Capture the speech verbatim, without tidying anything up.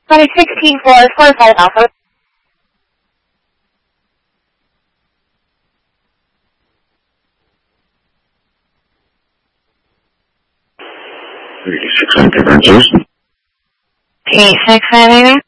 Flight sixteen four four five Alpha. thirty-six hundred Jason. T six five eight.